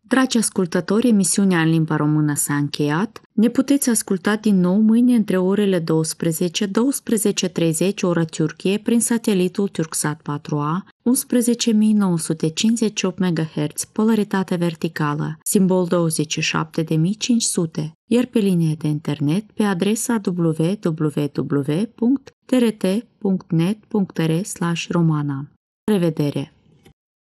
Dragi ascultători, emisiunea în limba română s-a încheiat. Ne puteți asculta din nou mâine între orele 12-12:30 oră Turcie prin satelitul Turksat 4A, 11.958 MHz, polaritate verticală, simbol 27500, iar pe linie de internet pe adresa www.trt.net.r/romana. Revedere!